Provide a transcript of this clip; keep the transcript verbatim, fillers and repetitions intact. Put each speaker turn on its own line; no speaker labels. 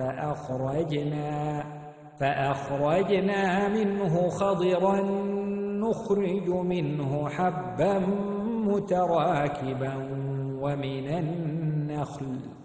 فأخرجنا فأخرجنا منه خضرا نخرج منه حبا متراكبا ومن النخل